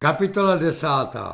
Kapitola 10.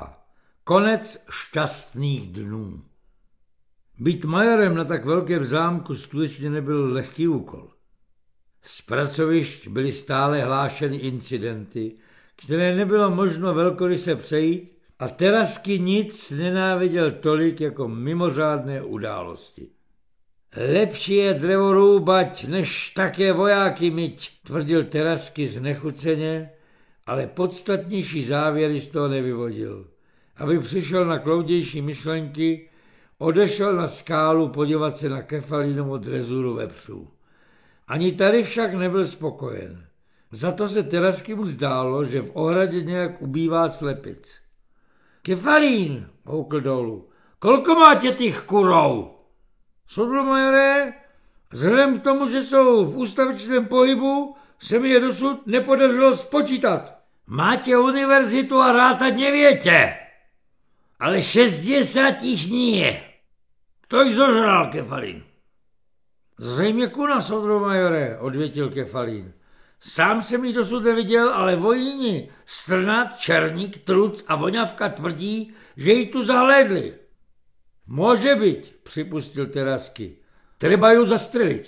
Konec šťastných dnů. Být majorem na tak velkém zámku skutečně nebyl lehký úkol. Z pracovišť byly stále hlášeny incidenty, které nebylo možno velkoryse přejít, a Terasky nic nenáviděl tolik jako mimořádné události. Lepší je drevo růbať, než také vojáky myť, tvrdil Terasky znechuceně, ale podstatnější závěry z toho nevyvodil. Aby přišel na kloudější myšlenky, odešel na skálu podívat se na Kefalínovu drezuru vepřů. Ani tady však nebyl spokojen. Za to se Terasky mu zdálo, že v ohradě nějak ubývá slepic. Kefalín, houkl dolů, kolko máte těch kurou? Sodromajore, vzhledem k tomu, že jsou v ustavičném pohybu, se mi je dosud nepodařilo spočítat. Máte univerzitu a rátat nevětě, ale 60 jich nie. Kto jich zožral, Kefalín? Zřejmě kuna, sodromajore, odvětil Kefalín. Sám jsem ji dosud neviděl, ale vojíni Strnad, Černík, Truc a Voňavka tvrdí, že ji tu zahlédli. Může být, připustil Terasky. Treba ju zastřelit.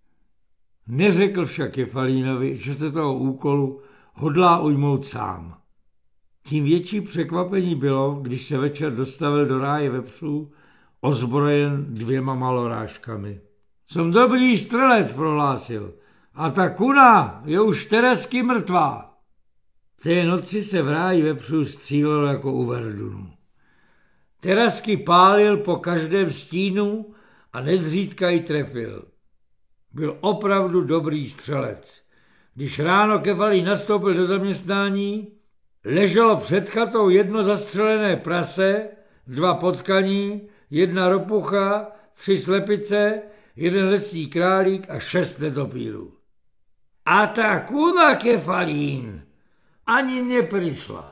Neřekl však Kefalínovi, že se toho úkolu hodlá ujmout sám. Tím větší překvapení bylo, když se večer dostavil do ráje vepřů, ozbrojen 2 malorážkami. Jsem dobrý střelec, prohlásil, a ta kuna je už Terasky mrtvá. Té noci se v ráji vepřů střílelo jako u Verdunu. Terasky pálil po každém stínu a nezřídka ji trefil. Byl opravdu dobrý střelec. Když ráno Kefalín nastoupil do zaměstnání, leželo před chatou 1 zastřelené prase, 2 potkaní, 1 ropucha, 3 slepice, 1 lesní králík a 6 netopírů. A ta kuna, Kefalín, ani nepřišla.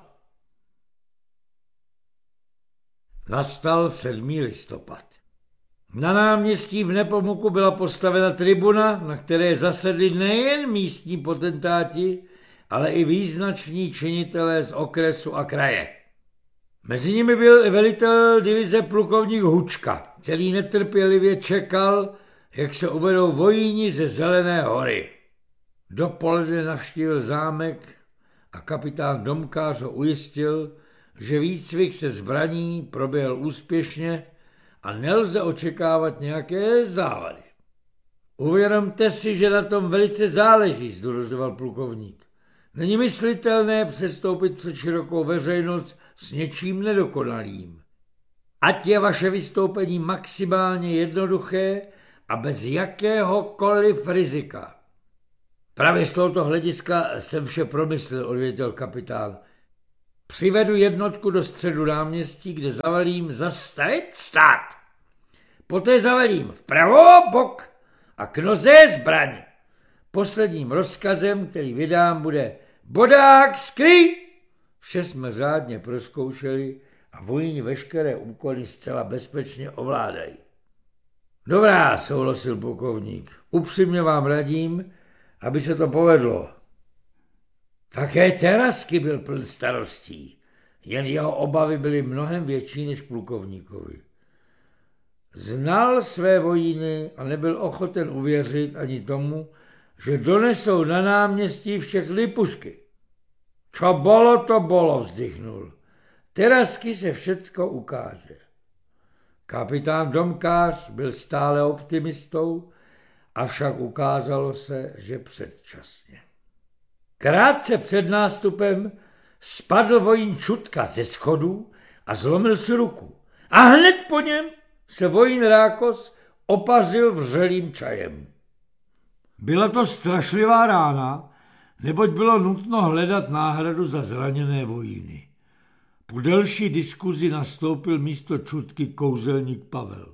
Nastal 7. listopad. Na náměstí v Nepomuku byla postavena tribuna, na které zasedli nejen místní potentáti, ale i význační činitelé z okresu a kraje. Mezi nimi byl velitel divize plukovník Hučka, který netrpělivě čekal, jak se uvedou vojíni ze Zelené hory. Dopoledne navštívil zámek a kapitán Domkář ho ujistil, že výcvik se zbraní proběhl úspěšně a nelze očekávat nějaké závady. Uvědomte si, že na tom velice záleží, zdůrazňoval plukovník. Není myslitelné přestoupit před širokou veřejnost s něčím nedokonalým. Ať je vaše vystoupení maximálně jednoduché a bez jakéhokoliv rizika. Právě z tohoto hlediska jsem vše promyslel, odvětil kapitán. Přivedu jednotku do středu náměstí, kde zavelím zastavit stát. Poté zavelím vpravo bok a k noze zbraň. Posledním rozkazem, který vydám, bude bodák skryj. Vše jsme řádně prozkoušeli a vojíni veškeré úkoly zcela bezpečně ovládají. Dobrá, souhlasil plukovník. Upřímně vám radím, aby se to povedlo. Také Terasky byl pln starostí, jen jeho obavy byly mnohem větší než plukovníkovi. Znal své vojíny a nebyl ochoten uvěřit ani tomu, že donesou na náměstí všechny pušky. Čo bolo, to bolo, vzdychnul. Terasky se všecko ukáže. Kapitán Domkář byl stále optimistou, avšak ukázalo se, že předčasně. Krátce před nástupem spadl vojín Čutka ze schodů a zlomil si ruku. A hned po něm se vojín Rákos opařil vřelým čajem. Byla to strašlivá rána, neboť bylo nutno hledat náhradu za zraněné vojíny. Po delší diskuzi nastoupil místo Čutky kouzelník Pavel.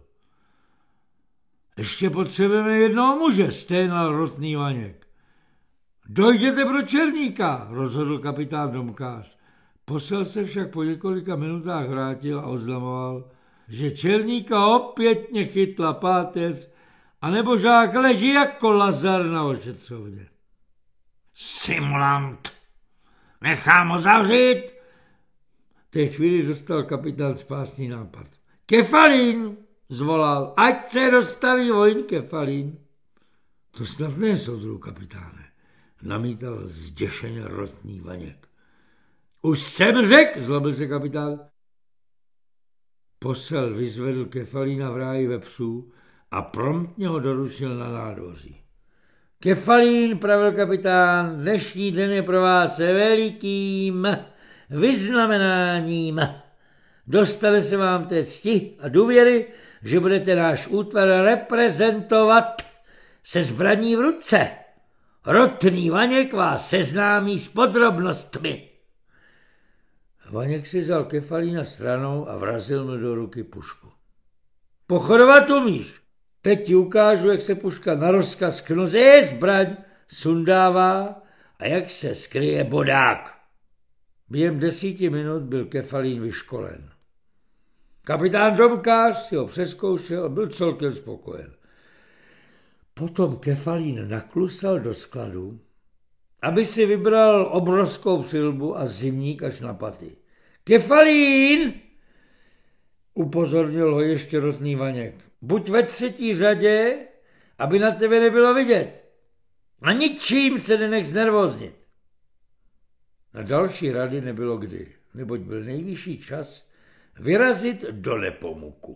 Ještě potřebujeme jednoho muže, sténal rotný Vaněk. Dojděte pro Černíka, rozhodl kapitán Domkář. Posel se však po několika minutách vrátil a oznamoval, že Černíka opětně chytla páteř a nebožák leží jako Lazar na ošetřovně. Simulant, nechám ho zavřít té chvíli dostal kapitán spásný nápad. Kefalín, zvolal, ať se dostaví vojín Kefalín. To snad ne, soudruhu kapitáne, namítal zděšeně rotný Vaněk. Už jsem řekl, zlobil se kapitán. Posel vyzvedl Kefalína v ráji vepřů a promptně ho doručil na nádvoří. Kefalín, pravil kapitán, dnešní den je pro vás velikým vyznamenáním. Dostane se vám té cti a důvěry, že budete náš útvar reprezentovat se zbraní v ruce. Rotný Vaněk vás seznámí s podrobnostmi. Vaněk si vzal Kefalína stranou a vrazil mu do ruky pušku. Pochodovat umíš. Teď ti ukážu, jak se puška na rozkaz knoze zbraň sundává a jak se skryje bodák. Během 10 minut byl Kefalín vyškolen. Kapitán Domkář si ho přezkoušel a byl celkem spokojen. Potom Kefalín naklusal do skladu, aby si vybral obrovskou přilbu a zimník až na paty. Kefalín, upozornil ho ještě rotný Vaněk, buď ve 3. řadě, aby na tebe nebylo vidět. A ničím se nenech znervoznit. Na další rady nebylo kdy, neboť byl nejvyšší čas vyrazit do Nepomuku.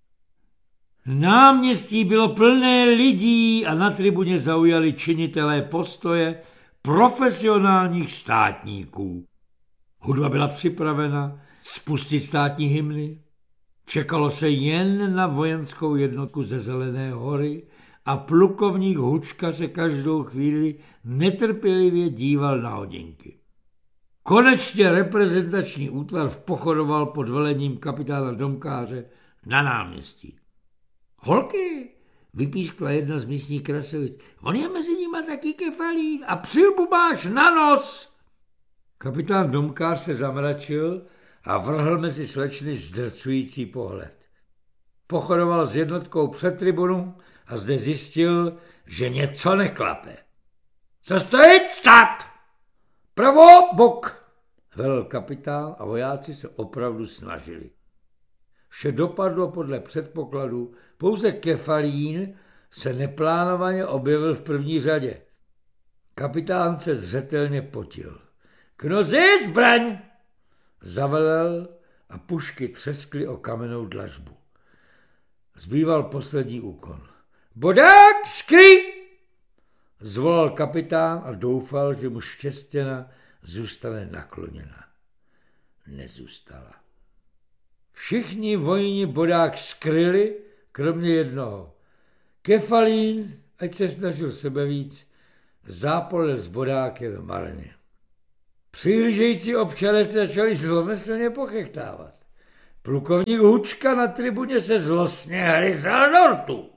Náměstí bylo plné lidí a na tribuně zaujali činitelé postoje profesionálních státníků. Hudba byla připravena spustit státní hymny. Čekalo se jen na vojenskou jednotku ze Zelené hory a plukovník Hučka se každou chvíli netrpělivě díval na hodinky. Konečně reprezentační útvar vpochodoval pod velením kapitána Domkáře na náměstí. Holky, vypískla jedna z místních krasovic, on je mezi nima taky Kefalín a přilbu máš na nos. Kapitán Domkář se zamračil a vrhl mezi slečny zdrcující pohled. Pochodoval s jednotkou před tribunu a zde zjistil, že něco neklape. Co stojit, stát! Pravo, bok! Velel kapitán a vojáci se opravdu snažili. Vše dopadlo podle předpokladu, pouze Kefalín se neplánovaně objevil v první řadě. Kapitán se zřetelně potil. Knozi, zbraň! Zavelel a pušky třeskly o kamennou dlažbu. Zbýval poslední úkon. Bodák, skry! Zvolal kapitán a doufal, že mu štěstěna zůstane nakloněna. Nezůstala. Všichni vojni bodák skryli, kromě jednoho. Kefalín, ať se snažil sebevíc, zápolil s bodákem marně. Přihlížející občané se začali zlomyslně pochechtávat. Plukovník Hučka na tribuně se zlostně hryzal do rtu.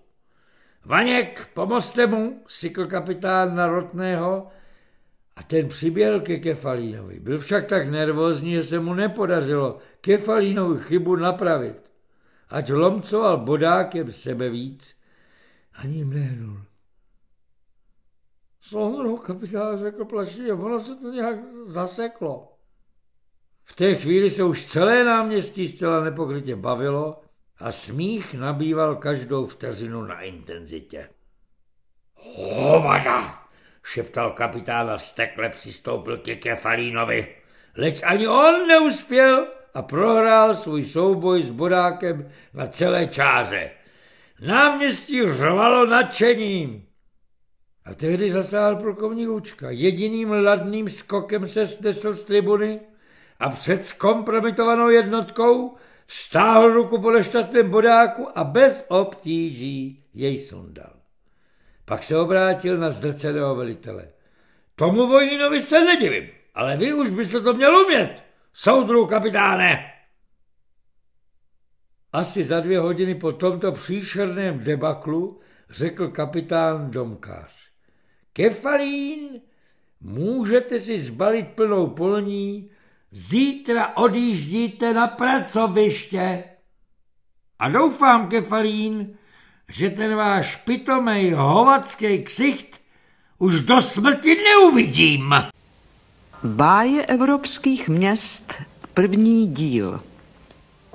Vaněk, pomozte mu, sykl kapitán na Rotného a ten přiběhl ke Kefalínovi. Byl však tak nervózní, že se mu nepodařilo Kefalínovu chybu napravit. Ať lomcoval bodákem sebevíc, ani jim nehnul. Soudruhu kapitán, řekl plašivě, ono se to nějak zaseklo. V té chvíli se už celé náměstí zcela nepokrytě bavilo a smích nabýval každou vteřinu na intenzitě. Hovada, šeptal kapitán a vztekle přistoupil ke Kefalínovi. Leč ani on neuspěl a prohrál svůj souboj s bodákem na celé čáře. Náměstí řvalo nadšením. A tehdy zasáhl plukovník Hučka. Jediným ladným skokem se snesl z tribuny a před zkompromitovanou jednotkou vztáhl ruku po nešťastném bodáku a bez obtíží jej sundal. Pak se obrátil na zdrceného velitele. Tomu vojínovi se nedivím, ale vy už byste to měl umět, soudruhu kapitáne. Asi za 2 hodiny po tomto příšerném debaklu řekl kapitán Domkář. Kefalín, můžete si zbalit plnou polní, zítra odjíždíte na pracoviště. A doufám, Kefalín, že ten váš pitomej hovadský ksicht už do smrti neuvidím. Báje evropských měst První díl